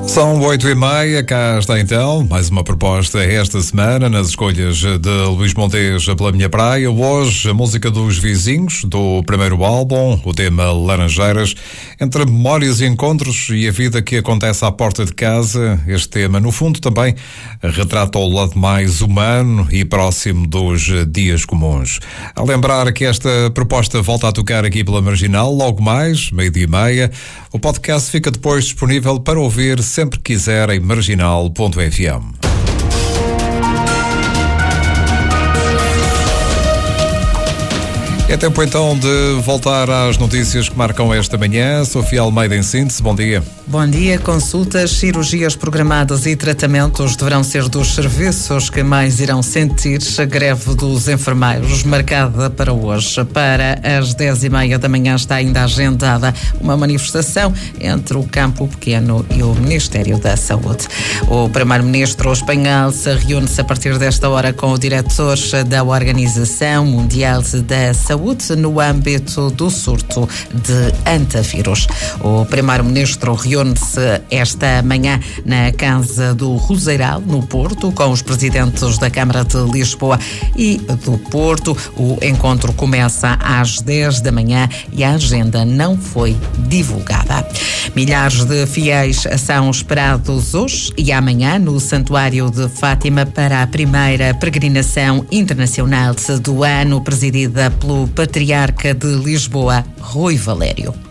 São 8h30, cá está então mais uma proposta esta semana nas escolhas de Luís Montes pela Minha Praia. Hoje a música dos vizinhos do primeiro álbum, o tema Laranjeiras, entre memórias e encontros e a vida que acontece à porta de casa. Este tema no fundo também retrata o lado mais humano e próximo dos dias comuns. A lembrar que esta proposta volta a tocar aqui pela Marginal logo mais, 12h30. O podcast fica depois disponível para ouvir sempre que quiser em marginal.fm. É tempo então de voltar às notícias que marcam esta manhã. Sofia Almeida em síntese, bom dia. Bom dia. Consultas, cirurgias programadas e tratamentos deverão ser dos serviços que mais irão sentir a greve dos enfermeiros, marcada para hoje. Para as 10h30 da manhã está ainda agendada uma manifestação entre o Campo Pequeno e o Ministério da Saúde. O primeiro-ministro espanhol reúne-se a partir desta hora com o diretor da Organização Mundial da Saúde no âmbito do surto de antavírus. O primeiro-ministro reúne-se esta manhã na Casa do Roseiral, no Porto, com os presidentes da Câmara de Lisboa e do Porto. O encontro começa às 10 da manhã e a agenda não foi divulgada. Milhares de fiéis são esperados hoje e amanhã no Santuário de Fátima para a primeira peregrinação internacional do ano, presidida pelo Patriarca de Lisboa, Rui Valério.